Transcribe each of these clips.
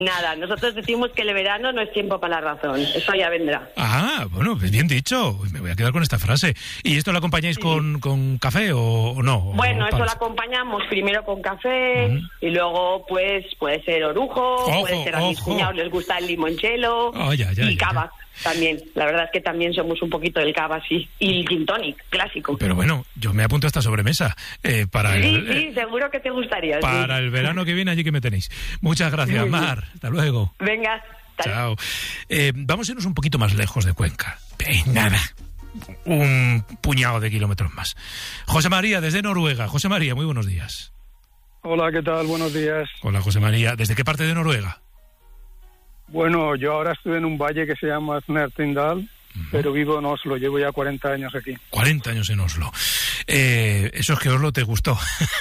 Nada, nosotros decimos que el verano no es tiempo para la razón, eso ya vendrá. Ah, bueno, bien dicho, me voy a quedar con esta frase. ¿Y esto lo acompañáis con café o no? Bueno, ¿O eso pan? lo acompañamos primero con café y luego pues puede ser orujo, puede ser a mis cuñados les gusta el limoncello y cava. También, la verdad es que también somos un poquito del cava, sí. Y el gin tonic, clásico. Pero bueno, yo me apunto a esta sobremesa. Sí, seguro que te gustaría. Para el verano que viene, allí que me tenéis. Muchas gracias, Mar. Hasta luego. Venga. Chao. Vamos a irnos un poquito más lejos de Cuenca. Nada. Un puñado de kilómetros más. José María, desde Noruega. José María, muy buenos días. Hola, ¿qué tal? Buenos días. Hola, José María. ¿Desde qué parte de Noruega? Bueno, yo ahora estoy en un valle que se llama Snertindal, pero vivo en Oslo, llevo ya 40 años aquí. 40 años en Oslo. Eso es que Oslo te gustó.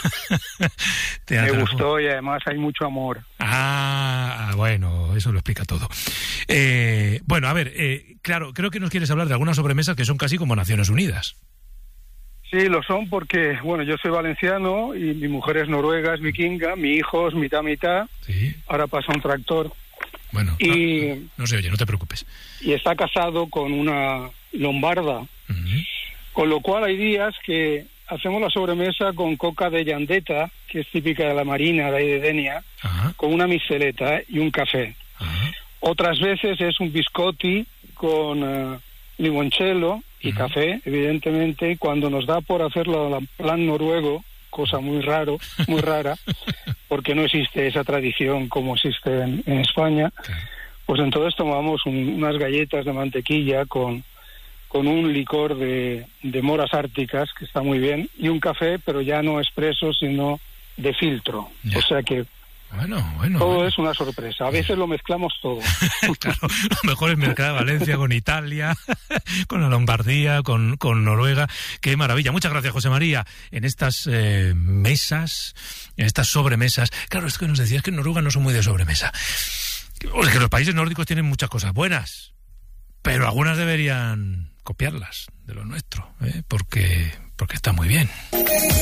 Me gustó y además hay mucho amor. Bueno, eso lo explica todo. Bueno, a ver, claro, creo que nos quieres hablar de algunas sobremesas que son casi como Naciones Unidas. Sí, lo son porque, bueno, yo soy valenciano y mi mujer es noruega, es vikinga, mi hijo es mitad. Sí. Ahora pasa un tractor. Bueno, no se oye, no te preocupes. Y está casado con una lombarda, con lo cual hay días que hacemos la sobremesa con coca de Yandeta, que es típica de la marina de ahí de Denia, con una misceleta y un café. Otras veces es un biscotti con limoncello y café, evidentemente, y cuando nos da por hacerlo al plan noruego, cosa muy rara, porque no existe esa tradición como existe en España, pues entonces tomamos unas galletas de mantequilla con un licor de moras árticas, que está muy bien, y un café, pero ya no expreso, sino de filtro. Ya. O sea que todo es una sorpresa. A veces lo mezclamos todo. Claro, lo mejor es mezclar Valencia con Italia, con la Lombardía, con Noruega. ¡Qué maravilla! Muchas gracias, José María. En estas mesas, en estas sobremesas... Claro, esto que nos decías que en Noruega no son muy de sobremesa. O sea, que los países nórdicos tienen muchas cosas buenas, pero algunas deberían copiarlas de lo nuestro, porque está muy bien.